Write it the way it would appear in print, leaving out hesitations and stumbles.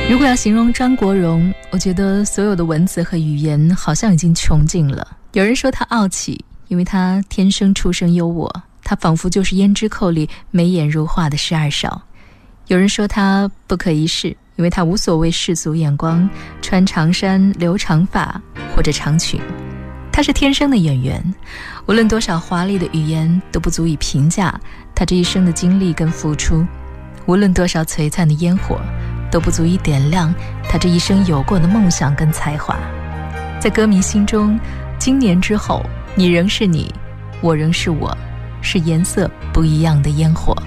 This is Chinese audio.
如果要形容张国荣，我觉得所有的文字和语言好像已经穷尽了。有人说他傲气，因为他天生出身优渥，他仿佛就是胭脂扣里眉眼如画的12少。有人说他不可一世，因为他无所谓世俗眼光，穿长衫留长发或者长裙。他是天生的演员，无论多少华丽的语言都不足以评价他这一生的经历跟付出，无论多少璀璨的烟火都不足以点亮他这一生有过的梦想跟才华。在歌迷心中，今年之后，你仍是你，我仍是我，是颜色不一样的烟火。